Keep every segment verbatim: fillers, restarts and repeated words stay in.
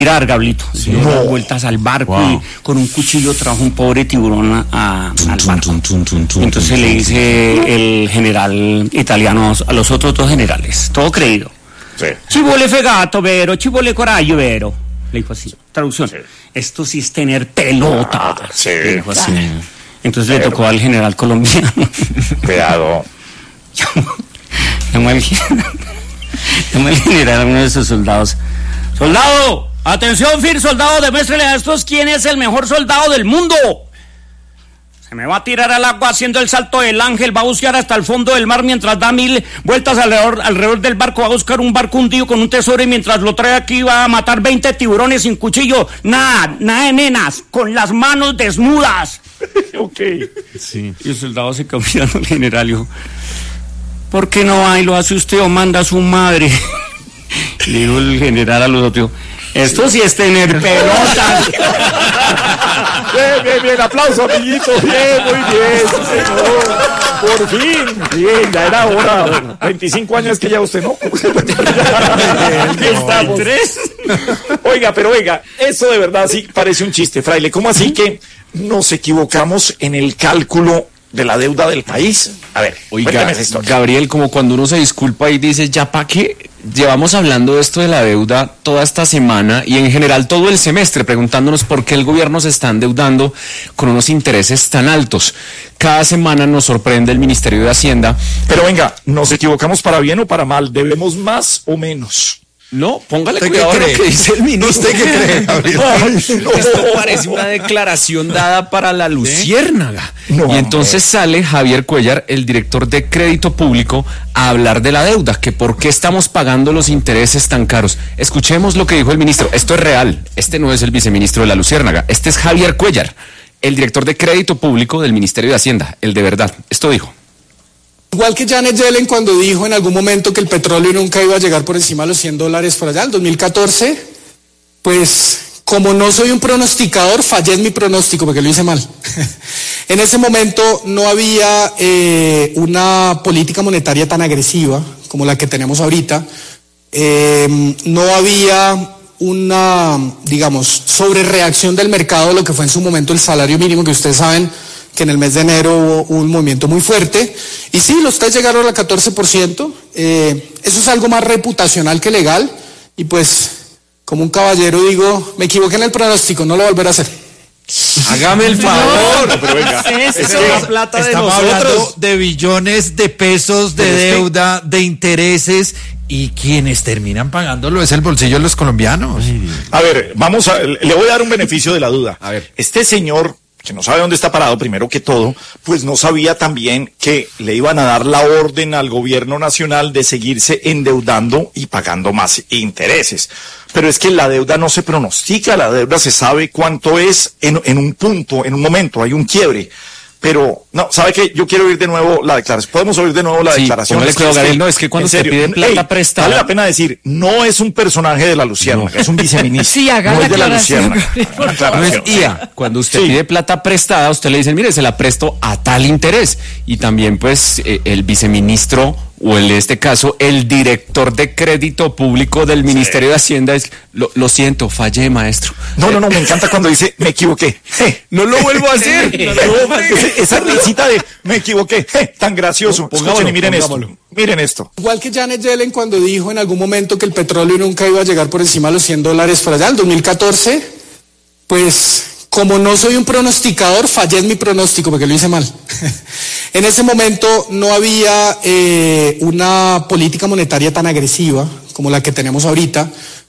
tirar, Gablito. Sí. Dio No. las vueltas al barco Wow. y con un cuchillo trajo un pobre tiburón a, a- Tum, al tum, barco. tum, tum, tum, tum, Entonces tum, le tum, dice el general italiano a los otros dos generales, todo creído. Sí. Ci vuole fegato, vero, ci vuole coraggio, vero. Le dijo así, traducción. Sí. Esto sí es tener pelota. Ah, sí. Le dijo así. Sí. Entonces Pero- le tocó al general colombiano. Cuidado. Llamó al llamó al general a uno de sus soldados. ¡Soldado! ¡Atención, Fir, soldado! Demuéstrele a estos quién es el mejor soldado del mundo. Se me va a tirar al agua haciendo el salto del ángel, va a buscar hasta el fondo del mar mientras da mil vueltas alrededor, alrededor del barco, va a buscar un barco hundido con un tesoro y mientras lo trae aquí va a matar veinte tiburones sin cuchillo. Nada, nada de nenas, con las manos desnudas. Ok. Sí. Y el soldado se quedó mirando al general y dijo, ¿por qué no va y lo hace usted o manda a su madre? Le dijo el general a los otros, esto sí es tener pelotas. Bien, bien, bien, aplauso, amiguito. Bien, muy bien, sí, señor. Por fin. Bien, ya era hora. veinticinco años que ya usted no. Aquí estamos. Oiga, pero oiga, eso de verdad sí parece un chiste, fraile. ¿Cómo así que nos equivocamos en el cálculo de la deuda del país? A ver, Oiga, cuéntame esa historia. Gabriel, como cuando uno se disculpa y dice, ¿ya pa' qué? Llevamos hablando de esto de la deuda toda esta semana y en general todo el semestre, preguntándonos por qué el gobierno se está endeudando con unos intereses tan altos. Cada semana nos sorprende el Ministerio de Hacienda. Pero venga, ¿nos equivocamos para bien o para mal? ¿Debemos más o menos? No, póngale ¿Usted cuidado a qué lo cree? que dice el ministro. ¿Usted qué cree, Gabriel? Esto parece una declaración dada para la luciérnaga. No, y entonces sale Javier Cuellar, el director de Crédito Público, a hablar de la deuda, que por qué estamos pagando los intereses tan caros. Escuchemos lo que dijo el ministro. Esto es real. Este no es el viceministro de la luciérnaga. Este es Javier Cuellar, el director de Crédito Público del Ministerio de Hacienda, el de verdad. Esto dijo. Igual que Janet Yellen cuando dijo en algún momento que el petróleo nunca iba a llegar por encima de los cien dólares por allá, en dos mil catorce, pues como no soy un pronosticador, fallé en mi pronóstico porque lo hice mal. En ese momento no había eh, una política monetaria tan agresiva como la que tenemos ahorita, eh, no había una, digamos, sobrereacción del mercado a lo que fue en su momento el salario mínimo, que ustedes saben que en el mes de enero hubo un movimiento muy fuerte, y sí, los test llegaron al catorce por ciento, eh, eso es algo más reputacional que legal, y pues, como un caballero digo, me equivoqué en el pronóstico, no lo volveré a hacer. Hágame el favor. No, pero venga, Es es la que plata de Estamos nosotros. hablando de billones de pesos de Pero es que- deuda, de intereses, y quienes terminan pagándolo es el bolsillo de los colombianos. A ver, vamos a, le voy a dar un beneficio de la duda. A ver. Este señor, que no sabe dónde está parado, primero que todo, pues no sabía también que le iban a dar la orden al gobierno nacional de seguirse endeudando y pagando más intereses. Pero es que la deuda no se pronostica, la deuda se sabe cuánto es en, en un punto, en un momento, hay un quiebre. Pero, no, ¿sabe qué? Yo quiero oír de nuevo la declaración. ¿Podemos oír de nuevo la Sí, declaración? póngale Es que- cuidado, es que- Gabriel. No, es que cuando en usted serio, pide plata ey, prestada- Vale la pena decir, no es un personaje de la luciérnaga, es un viceministro. Sí, haga no la es de la aclaración, luciérnaga. Gabriel, por Una favor. No es aclaración. I A. Cuando usted Sí. pide plata prestada, usted le dice, mire, se la presto a tal interés. Y también, pues, eh, el viceministro, o en este caso, el director de Crédito Público del Ministerio de Hacienda, es, lo, lo siento, fallé, maestro. No, no, no, me encanta cuando dice, me equivoqué. Je. No lo vuelvo a hacer. No lo vuelvo a hacer. Ese- Esa risita de, me equivoqué, je, tan gracioso. Pongámoslo, Escuchen y miren pongámoslo. esto. Miren esto. Igual que Janet Yellen cuando dijo en algún momento que el petróleo nunca iba a llegar por encima de los cien dólares por allá, en dos mil catorce, pues como no soy un pronosticador, fallé en mi pronóstico porque lo hice mal. En ese momento no había eh, una política monetaria tan agresiva como la que tenemos ahorita,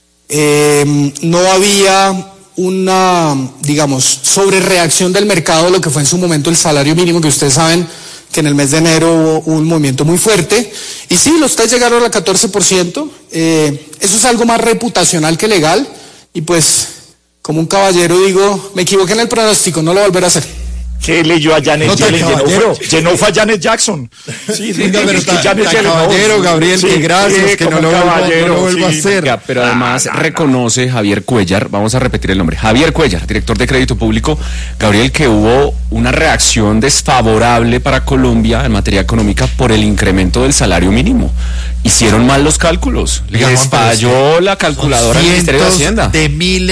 eh, no había una, digamos, sobrereacción del mercado a lo que fue en su momento el salario mínimo, que ustedes saben que en el mes de enero hubo un movimiento muy fuerte, y sí, los test llegaron al catorce por ciento, eh, eso es algo más reputacional que legal, y pues, como un caballero digo, me equivoqué en el pronóstico, no lo volveré a hacer. ¿Qué leyó a Janet No, tan Yellen? Llenó caballero. fue, llenó fue a Janet Jackson. Sí, Venga, pero es que tan- Janet tan Yellen, no, caballero, sí, Gabriel, sí, que gracias, sí, que no como lo vuelvo- no caballero, lo vuelvo a sí. hacer. Ya, pero No, además no, no. reconoce Javier Cuellar, vamos a repetir el nombre, Javier Cuellar, director de Crédito Público, Gabriel, que hubo una reacción desfavorable para Colombia en materia económica por el incremento del salario mínimo. Hicieron mal los cálculos, Oiga, les Juan, pero es falló la calculadora del Ministerio de Cientos Hacienda. de miles